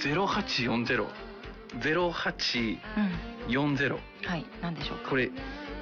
0840 0840、 はい、何でしょうか。 これ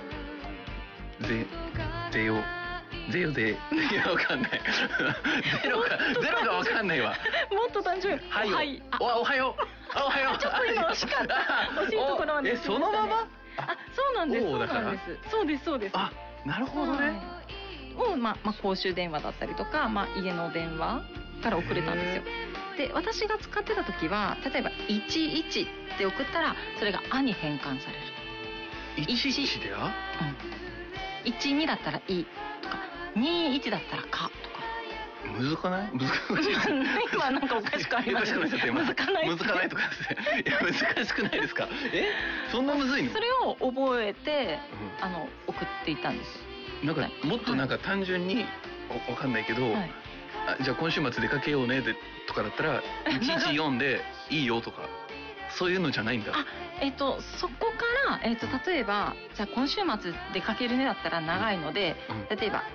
ゼヨでいやわかんないゼロがわかんないわ。 もっと単純。 はいよ、 はいおはようちょっと今惜しかった惜しいところはね。 そのままそうなんです。そうです。 あ、なるほどね。 を公衆電話だったりとか、家の電話から送れたんですよ。で、私が使ってた時は例えば11って送ったらそれがあに変換される。 11であ、 12だったらいとか、21だったらかとか。 難かない？難しい。 今なんかおかしくありましたね。難かないとかですね。いや難しくないですか？そんなむずいの？ それを覚えて、送っていたんです。 なんかもっとなんか単純にわかんないけど、じゃあ今週末出かけようねでとかだったら114でいいよとかそういうのじゃないんだ。 そこから例えばじゃあ今週末出かけるねだったら長いので、例えば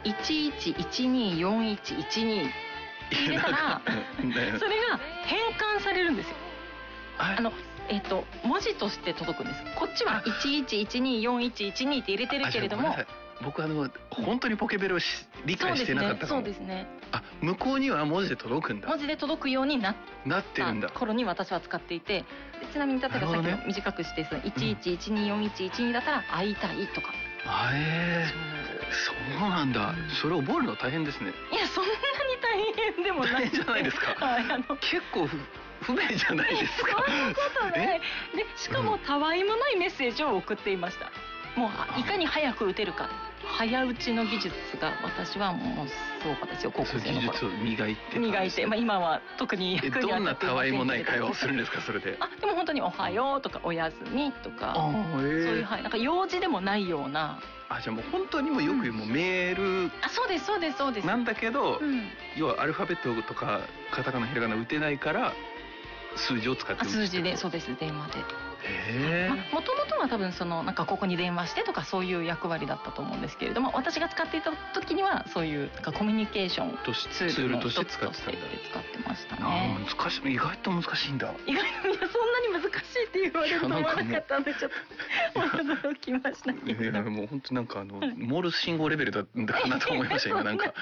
11124112入れたらそれが変換されるんですよ。文字として届くんです。こっちは11124112って入れてるけれども、 僕本当にポケベルを理解してなかったかも。 そうですね。 向こうには文字で届くんだ。 文字で届くようになってるんだ。 頃に私は使っていて、ちなみに例えばさっきの短くして11124112だったら会いたいとか。 そうなんだ。それ覚えるの大変ですね。 いや、そんなに大変でもない。 大変じゃないですか。結構不便じゃないですか。 そんなことない。で、しかもたわいもないメッセージを送っていました。もういかに早く打てるか、早打ちの技術が私はもうすごかったですよ。高校生の頃。技術を磨いて、今は特に役に立っていませんけれど。どんなたわいもない会話をするんですか、それで。でも本当におはようとかおやすみとか、そういうなんか用事でもないような。 じゃあもう本当にもうよくもうメール。 そうです。 なんだけど、要はアルファベットとかカタカナひらがな打てないから数字を使ってる。数字で、そうです、電話で。もともとは多分なんかここに電話してとかそういう役割だったと思うんですけれども、私が使っていた時にはそういうなんかコミュニケーションツールとして使ってましたね。 難しい。意外と難しいんだ。 意外とそんなに難しいって言われると思わなかったんでちょっと驚きましたけど。 もう本当なんかモールス信号レベルだかなと思いました今なんか。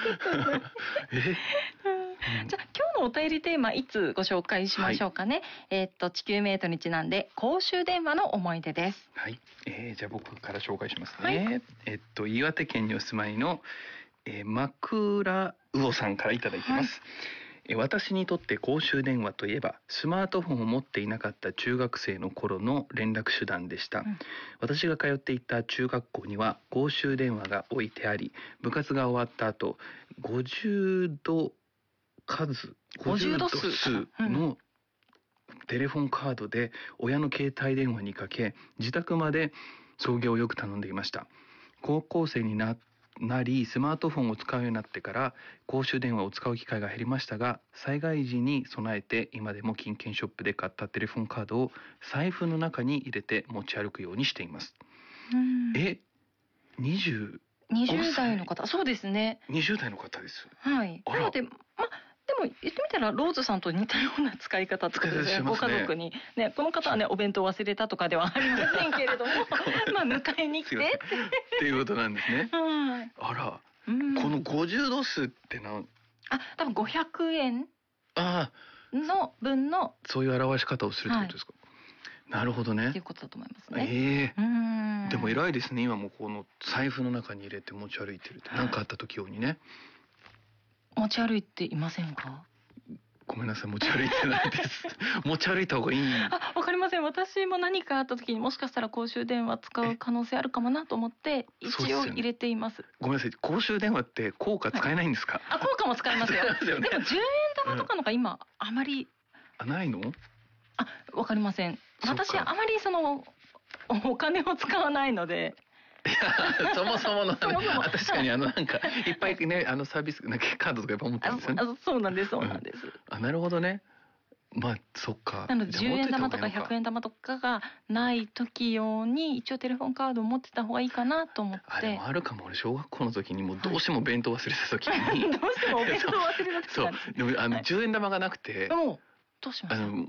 じゃあ今日のお便りテーマいつご紹介しましょうかね。地球メイトにちなんで公衆電話の思い出です。 はい。じゃあ僕から紹介しますね。岩手県にお住まいの、枕魚さんからいただいてます。私にとって公衆電話といえばスマートフォンを持っていなかった中学生の頃の連絡手段でした。私が通っていた中学校には公衆電話が置いてあり、部活が終わった後50度数のテレフォンカードで親の携帯電話にかけ自宅まで送迎をよく頼んでいました。高校生になりスマートフォンを使うようになってから公衆電話を使う機会が減りましたが、災害時に備えて今でも金券ショップで買ったテレフォンカードを財布の中に入れて持ち歩くようにしています。20 代の方。そうですね。 20代の方です。 はい。なのででも言ってみたらローズさんと似たような使い方ってことですね。ご家族にね、この方はねお弁当忘れたとかではありませんけれども迎えに来てっていうことなんですね。あら、この50度数って多分500円の分のそういう表し方をするってことですか。なるほどね。 っていうことだと思いますね。 でも偉いですね。今もこの財布の中に入れて持ち歩いてるって、何かあった時用にね。 持ち歩いていませんか？ ごめんなさい、持ち歩いてないです。持ち歩いた方がいい。 わかりません。私も何かあった時にもしかしたら公衆電話使う可能性あるかもなと思って一応入れています。 ごめんなさい、公衆電話って効果使えないんですか？ 効果も使えますよ。でも10円玉とかのが今あまりないの？ わかりません。私あまりお金を使わないので。 そもそもの確かになんかいっぱいねサービスなんかカードとかいっぱい持ってるんですよね。 そうなんです。 なるほどね。そっか。 なので10円玉とか100円玉とかがない時用に一応テレフォンカードを持ってた方がいいかなと思って。 でもあるかも。俺小学校の時にもうどうしても弁当忘れた時にどうしてもお弁当忘れた時なんです。 そう。でも10円玉がなくて。 どうしました？